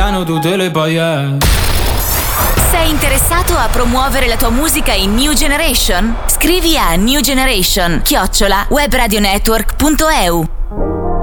pagano tutte le paie. Sei interessato a promuovere la tua musica in New Generation? Scrivi a newgeneration@webradionetwork.eu.